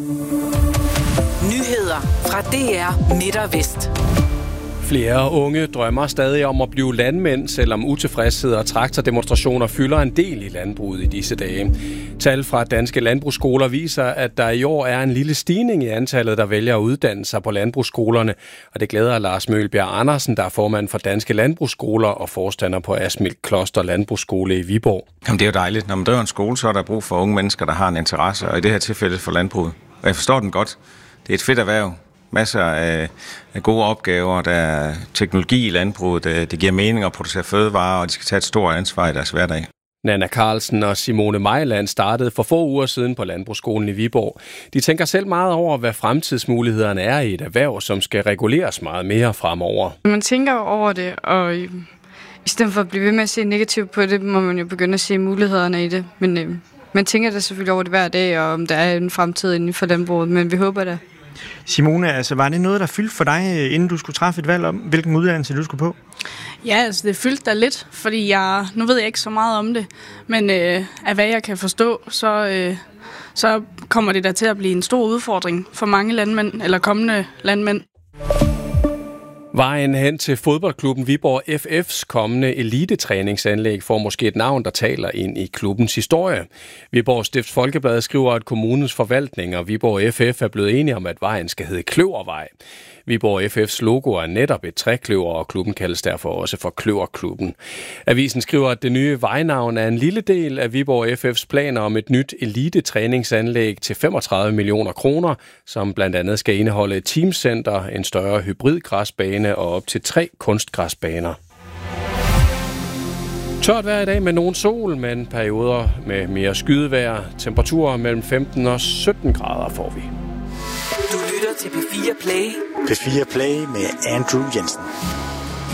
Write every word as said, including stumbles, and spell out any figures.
Nyheder fra D R Midt og Vest. Flere unge drømmer stadig om at blive landmænd, selvom utilfredshed og traktordemonstrationer fylder en del i landbruget i disse dage. Tal fra danske landbrugsskoler viser, at der i år er en lille stigning i antallet, der vælger at uddanne sig på landbrugsskolerne, og det glæder Lars Mølbjerg Andersen, der er formand for Danske Landbrugsskoler og forstander på Asmild Kloster Landbrugsskole i Viborg. Jamen, det er jo dejligt. Når man driver en skole, så er der brug for unge mennesker, der har en interesse, og i det her tilfælde for landbruget. Og jeg forstår den godt. Det er et fedt erhverv. Masser af, af gode opgaver, der er teknologi i landbruget, det, det giver mening at producere fødevarer, og de skal tage et stort ansvar i deres hverdag. Nanna Carlsen og Simone Mejland startede for få uger siden på Landbrugsskolen i Viborg. De tænker selv meget over, hvad fremtidsmulighederne er i et erhverv, som skal reguleres meget mere fremover. Man tænker over det, og i stedet for at blive ved med at se negativt på det, må man jo begynde at se mulighederne i det. Men øh, man tænker da selvfølgelig over det hver dag, og om der er en fremtid inden for landbruget, men vi håber det. Simone, altså, var det noget, der fyldte for dig, inden du skulle træffe et valg om, hvilken uddannelse du skulle på? Ja, altså det fyldte da lidt, fordi jeg, nu ved jeg ikke så meget om det, men øh, af hvad jeg kan forstå, så, øh, så kommer det da til at blive en stor udfordring for mange landmænd, eller kommende landmænd. Vejen hen til fodboldklubben Viborg F F's kommende elitetræningsanlæg får måske et navn, der taler ind i klubbens historie. Viborg Stifts Folkeblad skriver, at kommunens forvaltning og Viborg F F er blevet enige om, at vejen skal hedde Kløvervej. Viborg F F's logo er netop et trækløver, og klubben kaldes derfor også for Kløverklubben. Avisen skriver, at det nye vejnavn er en lille del af Viborg F F's planer om et nyt elitetræningsanlæg til femogtredive millioner kroner, som blandt andet skal indeholde et teamcenter, en større hybridgræsbane og op til tre kunstgræsbaner. Tørt vejr i dag med nogen sol, men perioder med mere skydevejr. Temperaturer mellem femten og sytten grader får vi. Du lytter til P fire Play. P fire Play med Andrew Jensen.